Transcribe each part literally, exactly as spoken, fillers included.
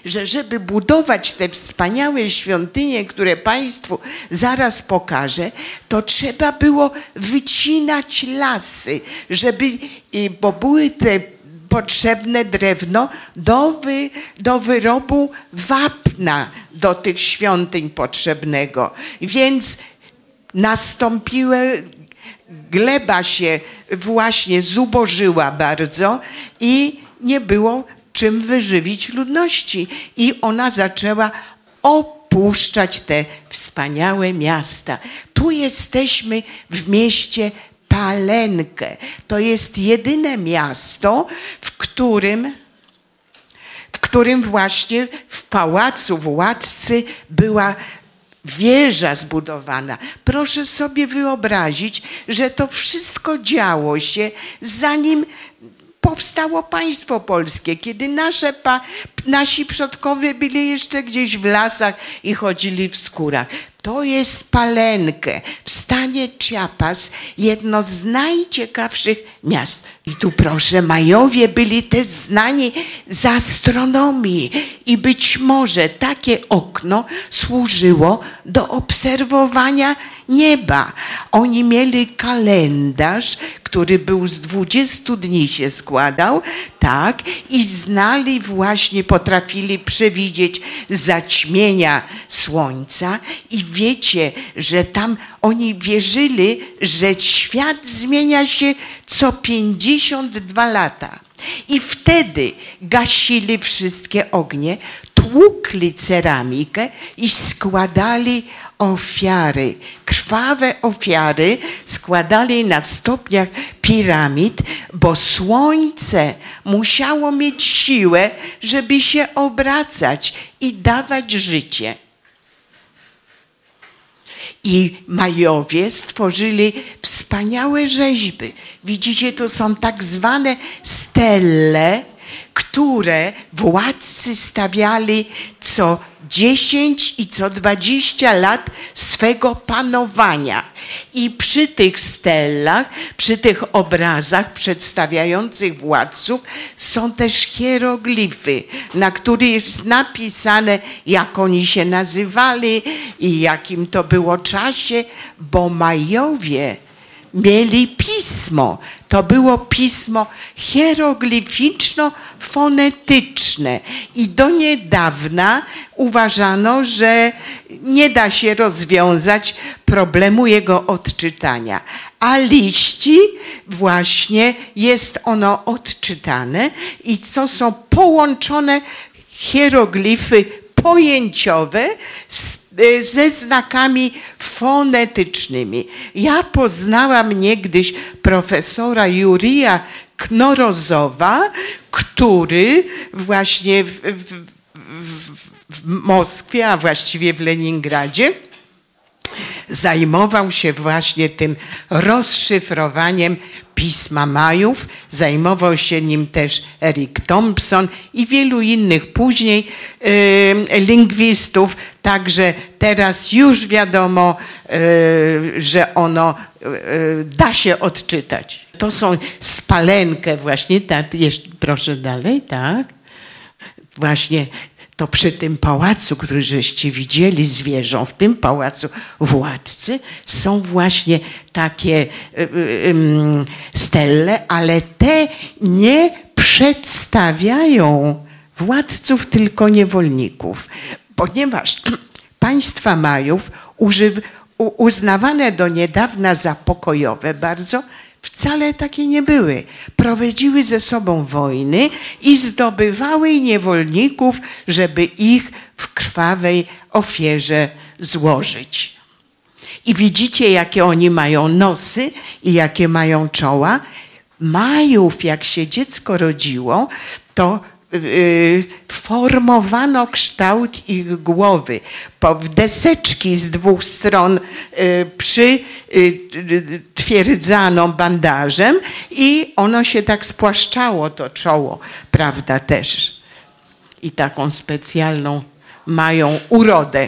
że żeby budować te wspaniałe świątynie, które Państwu zaraz pokażę, to trzeba było wycinać lasy, żeby, bo były te potrzebne drewno do, wy, do wyrobu wapna do tych świątyń potrzebnego. Więc nastąpiły, gleba się właśnie zubożyła bardzo i nie było czym wyżywić ludności. I ona zaczęła opuszczać te wspaniałe miasta. Tu jesteśmy w mieście Palenkę. To jest jedyne miasto, w którym, w którym właśnie w pałacu władcy była wieża zbudowana. Proszę sobie wyobrazić, że to wszystko działo się, zanim powstało państwo polskie, kiedy nasze pa, nasi przodkowie byli jeszcze gdzieś w lasach i chodzili w skórach. To jest Palenkę w stanie Chiapas, jedno z najciekawszych miast. I tu proszę, Majowie byli też znani z astronomii i być może takie okno służyło do obserwowania nieba. Oni mieli kalendarz, który był z dwudziestu dni się składał, tak, i znali właśnie, potrafili przewidzieć zaćmienia słońca i wiecie, że tam oni wierzyli, że świat zmienia się co pięćdziesiąt dwa lata. I wtedy gasili wszystkie ognie, tłukli ceramikę i składali ofiary, krwawe ofiary składali na stopniach piramid, bo słońce musiało mieć siłę, żeby się obracać i dawać życie. I Majowie stworzyli wspaniałe rzeźby. Widzicie, to są tak zwane stelle, które władcy stawiali co dziesięć i co dwadzieścia lat swego panowania. I przy tych stellach, przy tych obrazach przedstawiających władców są też hieroglify, na których jest napisane, jak oni się nazywali i jakim to było czasie, bo Majowie mieli pismo. To było pismo hieroglificzno-fonetyczne i do niedawna uważano, że nie da się rozwiązać problemu jego odczytania. A liści właśnie jest ono odczytane i co są połączone hieroglify pojęciowe z, ze znakami fonetycznymi. Ja poznałam niegdyś profesora Jurija Knorozowa, który właśnie w, w, w, w Moskwie, a właściwie w Leningradzie, zajmował się właśnie tym rozszyfrowaniem Pisma Majów, zajmował się nim też Eric Thompson i wielu innych później y, lingwistów, także teraz już wiadomo, y, że ono y, da się odczytać. To są z Palenkę właśnie, tak, jeszcze, proszę dalej, tak, właśnie to przy tym pałacu, który żeście widzieli z wieżą, w tym pałacu władcy są właśnie takie y, y, y, stelle, ale te nie przedstawiają władców, tylko niewolników. Ponieważ państwa Majów używ, u, uznawane do niedawna za pokojowe bardzo, wcale takie nie były. Prowadziły ze sobą wojny i zdobywały niewolników, żeby ich w krwawej ofierze złożyć. I widzicie, jakie oni mają nosy i jakie mają czoła. Majów, jak się dziecko rodziło, to yy, formowano kształt ich głowy. Po, w deseczki z dwóch stron yy, przytwierdzano yy, bandażem i ono się tak spłaszczało, to czoło, prawda, też. I taką specjalną mają urodę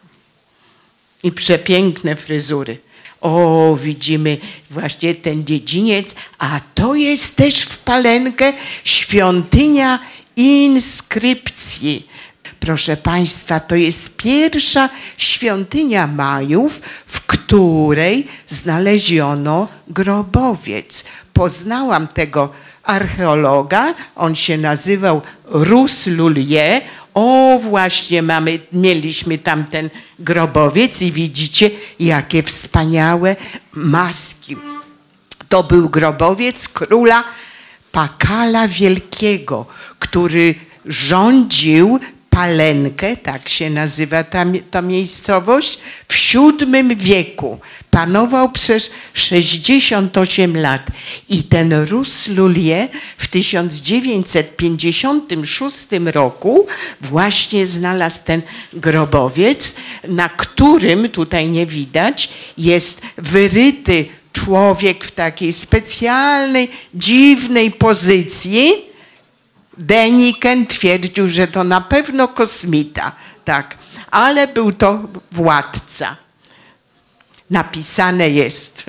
i przepiękne fryzury. O, widzimy właśnie ten dziedziniec, a to jest też w Palenkę świątynia inskrypcji. proszę Państwa, to jest pierwsza świątynia Majów, w której znaleziono grobowiec. Poznałam tego archeologa, on się nazywał Ruslulier. O, właśnie mamy, mieliśmy tam ten grobowiec i widzicie, jakie wspaniałe maski. To był grobowiec króla Pakala Wielkiego, który rządził Palenkę, tak się nazywa ta, ta miejscowość, w siódmym wieku. Panował przez sześćdziesiąt osiem lat i ten Ruslulier w tysiąc dziewięćset pięćdziesiątym szóstym roku właśnie znalazł ten grobowiec, na którym, tutaj nie widać, jest wyryty człowiek w takiej specjalnej, dziwnej pozycji. Deniken twierdził, że to na pewno kosmita, tak, ale był to władca. Napisane jest.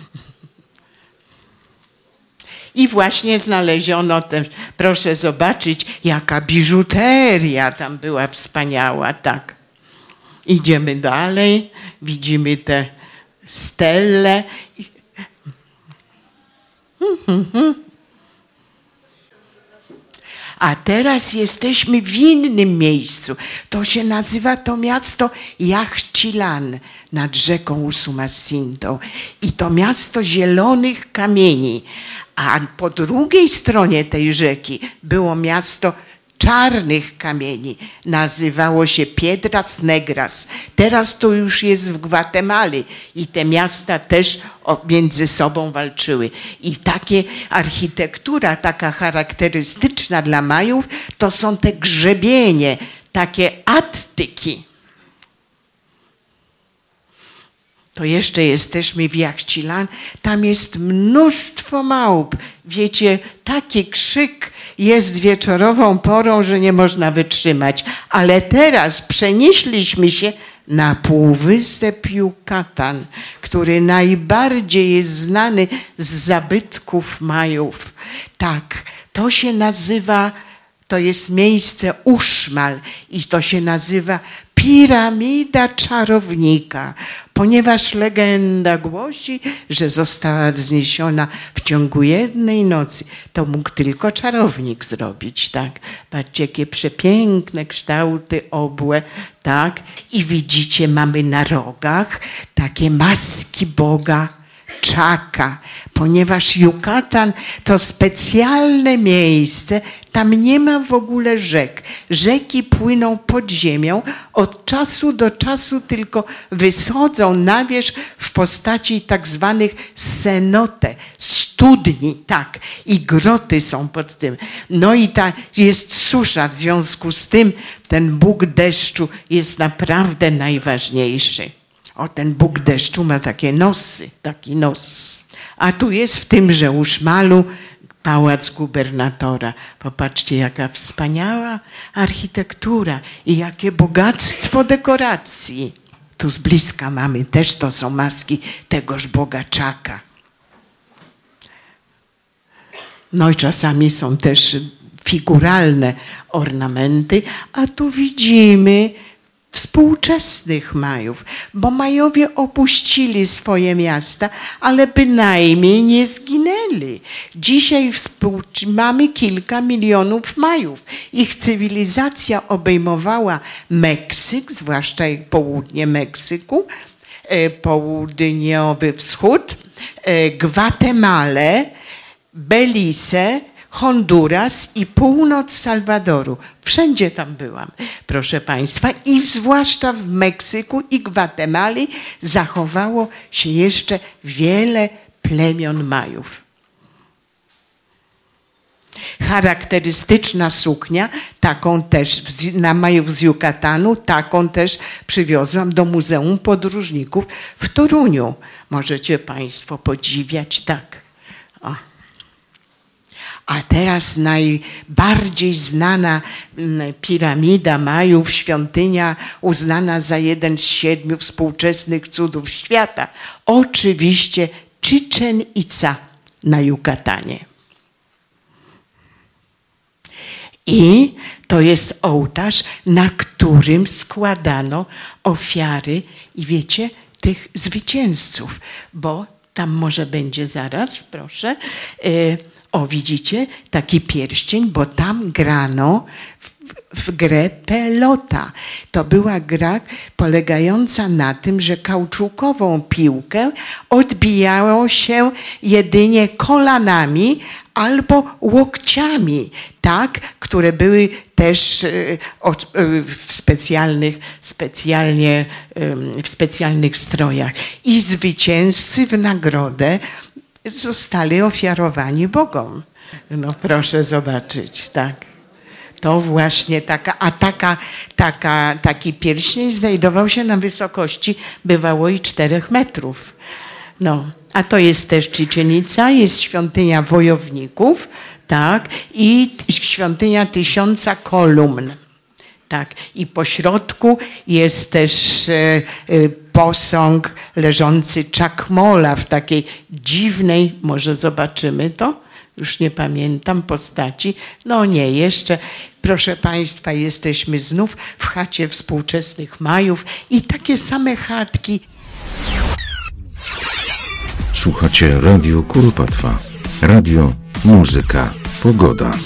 I właśnie znaleziono też, proszę zobaczyć, jaka biżuteria tam była wspaniała, tak. Idziemy dalej, widzimy te stelle. A teraz jesteśmy w innym miejscu. To się nazywa to miasto Yaxchilan nad rzeką Usumacinto. I to miasto zielonych kamieni. A po drugiej stronie tej rzeki było miasto czarnych kamieni. Nazywało się Piedras Negras. Teraz to już jest w Gwatemali i te miasta też między sobą walczyły. I takie architektura, taka charakterystyczna dla Majów, to są te grzebienie, takie attyki. To jeszcze jesteśmy w Yaxchilan, tam jest mnóstwo małp. Wiecie, taki krzyk jest wieczorową porą, że nie można wytrzymać. Ale teraz przenieśliśmy się na półwysep Yucatan, który najbardziej jest znany z zabytków Majów. Tak, to się nazywa, to jest miejsce Uxmal i to się nazywa Piramida Czarownika, ponieważ legenda głosi, że została wzniesiona w ciągu jednej nocy. To mógł tylko czarownik zrobić, tak? Patrzcie, jakie przepiękne kształty obłe, tak? I widzicie, mamy na rogach takie maski Boga Czaka, ponieważ Yucatan to specjalne miejsce, tam nie ma w ogóle rzek. Rzeki płyną pod ziemią, od czasu do czasu tylko wysodzą na wierzch w postaci tak zwanych cenote, studni, tak, i groty są pod tym. No i ta jest susza, w związku z tym ten Bóg deszczu jest naprawdę najważniejszy. O, ten Bóg deszczu ma takie nosy, taki nos. A tu jest w tymże Uxmalu pałac gubernatora. Popatrzcie, jaka wspaniała architektura i jakie bogactwo dekoracji. Tu z bliska mamy, też to są maski tegoż Boga Czaka. No i czasami są też figuralne ornamenty, a tu widzimy współczesnych Majów, bo Majowie opuścili swoje miasta, ale bynajmniej nie zginęli. Dzisiaj mamy kilka milionów Majów. Ich cywilizacja obejmowała Meksyk, zwłaszcza południe Meksyku, południowy wschód, Gwatemalę, Belize, Honduras i północ Salwadoru. Wszędzie tam byłam, proszę Państwa. I zwłaszcza w Meksyku i Gwatemali zachowało się jeszcze wiele plemion Majów. Charakterystyczna suknia, taką też na Majów z Yucatanu, taką też przywiozłam do Muzeum Podróżników w Toruniu. Możecie Państwo podziwiać, tak. O. A teraz najbardziej znana piramida Majów, świątynia uznana za jeden z siedmiu współczesnych cudów świata. Oczywiście Chichen Itza na Yucatanie. I to jest ołtarz, na którym składano ofiary i wiecie, tych zwycięzców, bo tam może będzie zaraz, proszę. O, widzicie, taki pierścień, bo tam grano w, w grę pelota. To była gra polegająca na tym, że kauczukową piłkę odbijało się jedynie kolanami albo łokciami, tak, które były też w specjalnych, specjalnie, w specjalnych strojach. I zwycięzcy w nagrodę zostali ofiarowani Bogom. No proszę zobaczyć, tak. To właśnie taka, a taka, taka, taki pierścień znajdował się na wysokości, bywało i czterech metrów. No, a to jest też Czyczenica, jest świątynia wojowników, tak, i świątynia tysiąca kolumn. Tak, i po środku jest też e, e, posąg leżący Czakmola w takiej dziwnej, może zobaczymy to, już nie pamiętam postaci, no nie, jeszcze, proszę Państwa, jesteśmy znów w chacie współczesnych Majów i takie same chatki. Słuchacie Radio Kuropatwa. Radio, muzyka, pogoda.